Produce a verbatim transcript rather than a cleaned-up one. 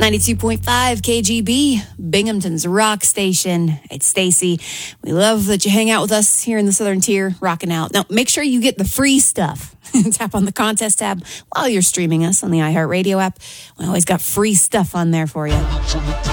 ninety-two point five K G B, Binghamton's rock station. It's Stacy. We love that you hang out with us here in the Southern Tier, rocking out. Now, make sure you get the free stuff. Tap on the contest tab while you're streaming us on the iHeartRadio app. We always got free stuff on there for you.